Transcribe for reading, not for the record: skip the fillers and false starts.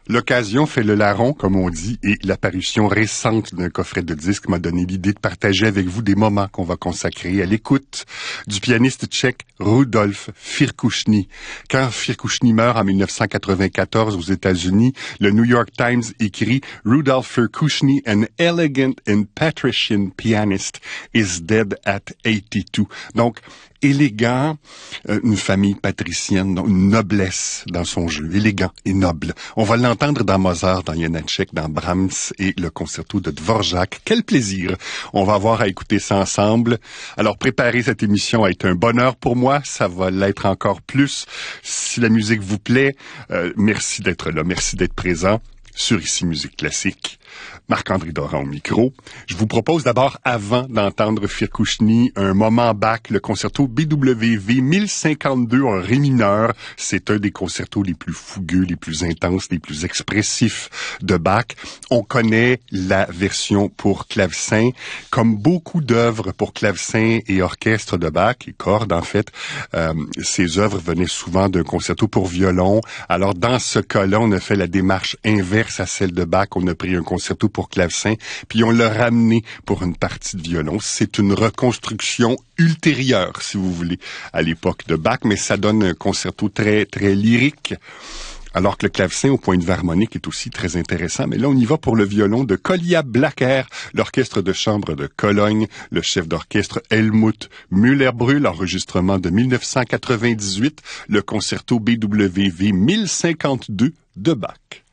L'occasion fait le larron, comme on dit, et l'apparition récente d'un coffret de disques m'a donné l'idée de partager avec vous des moments qu'on va consacrer à l'écoute du pianiste tchèque Rudolf Firkušný. Quand Firkušný meurt en 1994 aux États-Unis, le New York Times écrit « Rudolf Firkušný, an elegant and patrician pianist, is dead at 82 ». Donc, élégant, une famille patricienne, une noblesse dans son jeu, élégant et noble. On va l'entendre dans Mozart, dans Janacek, dans Brahms et le concerto de Dvorak. Quel plaisir! On va avoir à écouter ça ensemble. Alors, préparer cette émission a été un bonheur pour moi. Ça va l'être encore plus. Si la musique vous plaît, merci d'être là, merci d'être présent sur Ici Musique Classique. Marc-André Doran au micro. Je vous propose d'abord, avant d'entendre Firkušný, un moment Bach, le concerto BWV 1052 en ré mineur. C'est un des concertos les plus fougueux, les plus intenses, les plus expressifs de Bach. On connaît la version pour clavecin. Comme beaucoup d'œuvres pour clavecin et orchestre de Bach, et cordes en fait, ces œuvres venaient souvent d'un concerto pour violon. Alors dans ce cas-là, on a fait la démarche inverse à celle de Bach. On a pris un concerto pour clavecin, puis on l'a ramené pour une partie de violon. C'est une reconstruction ultérieure, si vous voulez, à l'époque de Bach, mais ça donne un concerto très, très lyrique. Alors que le clavecin, au point de vue harmonique, est aussi très intéressant. Mais là, on y va pour le violon de Kolja Blacker, l'orchestre de chambre de Cologne, le chef d'orchestre Helmut Müller-Brühl, enregistrement de 1998, le concerto BWV 1052 de Bach.